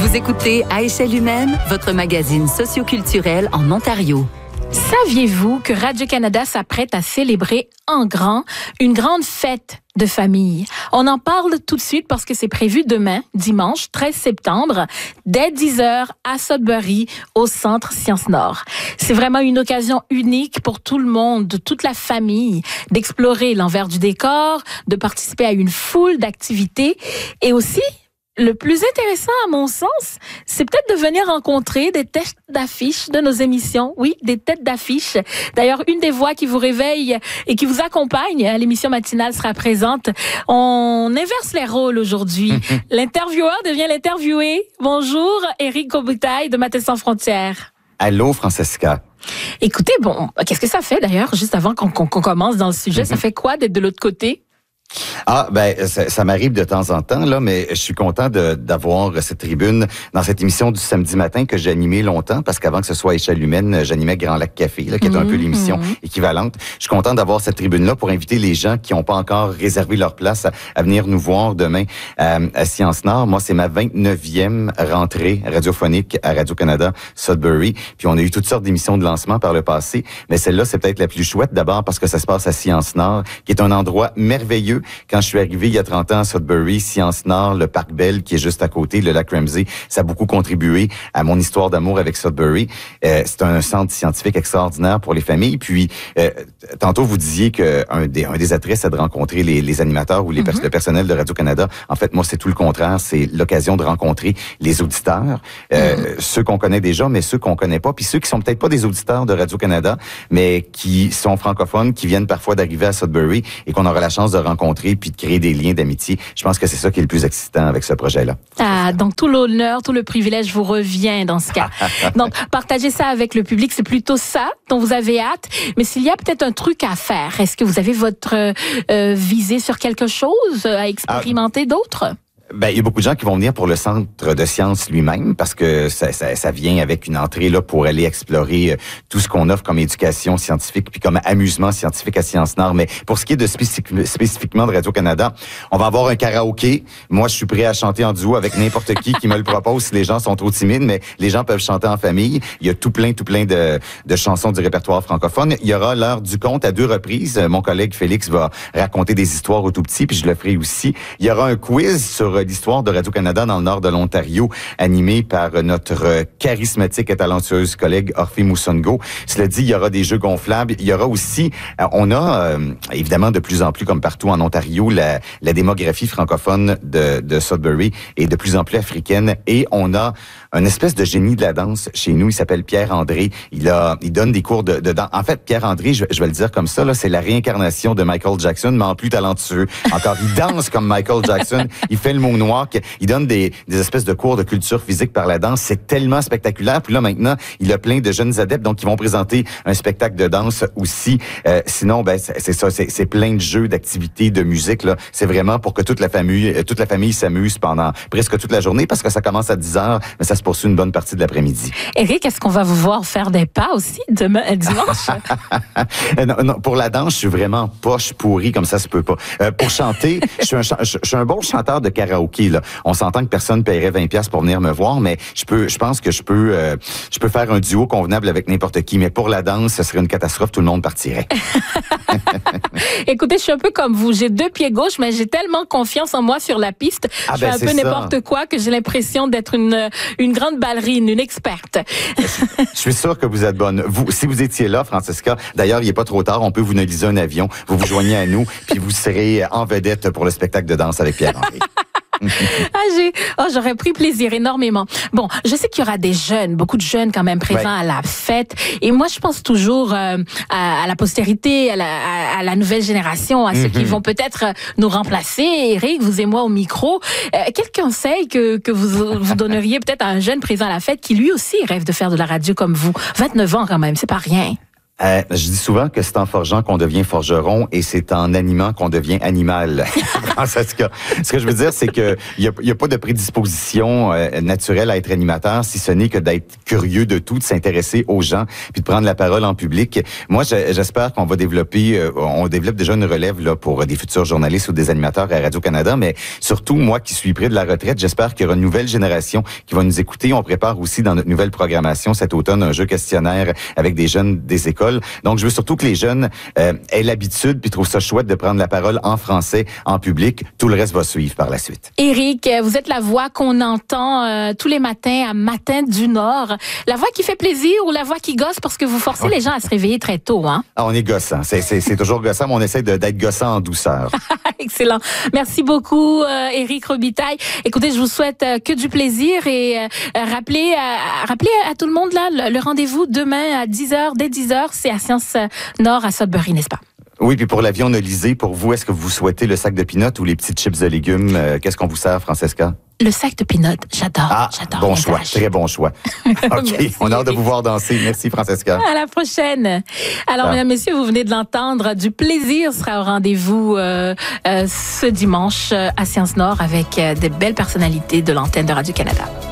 Vous écoutez À échelle humaine, votre magazine socioculturel en Ontario. Saviez-vous que Radio-Canada s'apprête à célébrer en grand une grande fête de famille? On en parle tout de suite parce que c'est prévu demain, dimanche 13 septembre, dès 10h à Sudbury, au Centre Sciences Nord. C'est vraiment une occasion unique pour tout le monde, toute la famille, d'explorer l'envers du décor, de participer à une foule d'activités et aussi... Le plus intéressant, à mon sens, c'est peut-être de venir rencontrer des têtes d'affiche de nos émissions. Oui, des têtes d'affiche. D'ailleurs, une des voix qui vous réveille et qui vous accompagne à l'émission matinale sera présente. On inverse les rôles aujourd'hui. L'intervieweur devient l'interviewé. Bonjour, Éric Koboutaille de Matins sans frontières. Allô, Francesca. Écoutez, bon, qu'est-ce que ça fait d'ailleurs, juste avant qu'on commence dans le sujet? Ça fait quoi d'être de l'autre côté? Ah, ben, ça m'arrive de temps en temps, là, mais je suis content d'avoir cette tribune dans cette émission du samedi matin que j'ai animée longtemps, parce qu'avant que ce soit à échelle humaine, j'animais Grand Lac Café, là, qui est un peu l'émission équivalente. Je suis content d'avoir cette tribune-là pour inviter les gens qui n'ont pas encore réservé leur place à venir nous voir demain à Sciences Nord. Moi, c'est ma 29e rentrée radiophonique à Radio-Canada, Sudbury. Puis on a eu toutes sortes d'émissions de lancement par le passé, mais celle-là, c'est peut-être la plus chouette, d'abord parce que ça se passe à Sciences Nord, qui est un endroit merveilleux. Quand je suis arrivé il y a 30 ans à Sudbury, Sciences Nord, le Parc Bell qui est juste à côté, le lac Ramsey, ça a beaucoup contribué à mon histoire d'amour avec Sudbury. C'est un centre scientifique extraordinaire pour les familles. Puis, tantôt, vous disiez qu'un des attraits, c'est de rencontrer les animateurs ou le personnel de Radio-Canada. En fait, moi, c'est tout le contraire. C'est l'occasion de rencontrer les auditeurs, ceux qu'on connaît déjà, mais ceux qu'on connaît pas. Puis ceux qui sont peut-être pas des auditeurs de Radio-Canada, mais qui sont francophones, qui viennent parfois d'arriver à Sudbury et qu'on aura la chance de rencontrer puis de créer des liens d'amitié. Je pense que c'est ça qui est le plus excitant avec ce projet-là. Ah, donc tout l'honneur, tout le privilège vous revient dans ce cas. Donc, partager ça avec le public, c'est plutôt ça dont vous avez hâte. Mais s'il y a peut-être un truc à faire, est-ce que vous avez votre visée sur quelque chose à expérimenter d'autres? Ben, il y a beaucoup de gens qui vont venir pour le centre de sciences lui-même parce que ça vient avec une entrée là pour aller explorer tout ce qu'on offre comme éducation scientifique puis comme amusement scientifique à Sciences Nord. Mais pour ce qui est de spécifiquement de Radio-Canada, on va avoir un karaoké. Moi, je suis prêt à chanter en duo avec n'importe qui me le propose si les gens sont trop timides, mais les gens peuvent chanter en famille. Il y a tout plein de chansons du répertoire francophone. Il y aura l'heure du conte à 2 reprises. Mon collègue Félix va raconter des histoires aux tout petits, puis je le ferai aussi. Il y aura un quiz sur l'histoire de Radio-Canada dans le nord de l'Ontario, animé par notre charismatique et talentueuse collègue Orphée Moussongo. Cela dit, il y aura des jeux gonflables. Il y aura aussi, on a évidemment de plus en plus, comme partout en Ontario, la démographie francophone de Sudbury est de plus en plus africaine. Et on a un espèce de génie de la danse chez nous. Il s'appelle Pierre-André. Il donne des cours de danse. En fait, Pierre-André, je vais le dire comme ça, là, c'est la réincarnation de Michael Jackson, mais en plus talentueux. Encore, il danse comme Michael Jackson. Il fait le moonwalk. Il donne des espèces de cours de culture physique par la danse. C'est tellement spectaculaire. Puis là, maintenant, il a plein de jeunes adeptes, donc ils vont présenter un spectacle de danse aussi. Sinon, ben, c'est ça, c'est plein de jeux, d'activités, de musique, là. C'est vraiment pour que toute la famille s'amuse pendant presque toute la journée parce que ça commence à 10h, mais ça se poursuit une bonne partie de l'après-midi. Éric, est-ce qu'on va vous voir faire des pas aussi demain, dimanche? Non, pour la danse, je suis vraiment poche pourrie, comme ça se peut pas. Pour chanter, je suis un bon chanteur de karaoké, là. On s'entend que personne ne paierait 20$ pour venir me voir, mais je pense que je peux faire un duo convenable avec n'importe qui. Mais pour la danse, ce serait une catastrophe, tout le monde partirait. Écoutez, je suis un peu comme vous. J'ai 2 pieds gauches, mais j'ai tellement confiance en moi sur la piste. Je fais un peu n'importe quoi que j'ai l'impression d'être une grande ballerine, une experte. Je suis sûr que vous êtes bonne. Si vous étiez là, Francesca, d'ailleurs, il n'est pas trop tard, on peut vous analyser un avion, vous vous joignez à nous, puis vous serez en vedette pour le spectacle de danse avec Pierre-André. J'aurais pris plaisir énormément. Bon, je sais qu'il y aura des jeunes, beaucoup de jeunes quand même présents à la fête. Et moi, je pense toujours à la postérité, à la nouvelle génération, à ceux qui vont peut-être nous remplacer. Éric, vous et moi au micro. Quel conseil que vous donneriez peut-être à un jeune présent à la fête qui lui aussi rêve de faire de la radio comme vous? 29 ans quand même, c'est pas rien. Je dis souvent que c'est en forgeant qu'on devient forgeron et c'est en animant qu'on devient animal. Francesca. Ce que je veux dire, c'est que il y a pas de prédisposition naturelle à être animateur, si ce n'est que d'être curieux de tout, de s'intéresser aux gens, puis de prendre la parole en public. Moi, j'espère qu'on va développer, on développe déjà une relève là pour des futurs journalistes ou des animateurs à Radio-Canada, mais surtout moi qui suis près de la retraite, j'espère qu'il y aura une nouvelle génération qui va nous écouter. On prépare aussi dans notre nouvelle programmation cet automne un jeu questionnaire avec des jeunes des écoles. Donc, je veux surtout que les jeunes aient l'habitude puis trouvent ça chouette de prendre la parole en français, en public. Tout le reste va suivre par la suite. Éric, vous êtes la voix qu'on entend tous les matins à Matin du Nord. La voix qui fait plaisir ou la voix qui gosse parce que vous forcez les gens à se réveiller très tôt, hein? Ah, on est gossant. C'est toujours gossant, mais on essaie d'être gossant en douceur. Excellent. Merci beaucoup, Éric Robitaille. Écoutez, je vous souhaite que du plaisir et rappelez à tout le monde là le rendez-vous demain à 10h, dès 10h, c'est à Sciences Nord à Sudbury, n'est-ce pas? Oui, puis pour l'avion Nolisé, pour vous, est-ce que vous souhaitez le sac de peanuts ou les petites chips de légumes? Qu'est-ce qu'on vous sert, Francesca? Le sac de peanuts, j'adore. Bon choix, très bon choix. OK, on a hâte de vous voir danser. Merci, Francesca. À la prochaine. Alors, mesdames, messieurs, vous venez de l'entendre. Du plaisir sera au rendez-vous ce dimanche à Sciences Nord avec de belles personnalités de l'antenne de Radio-Canada.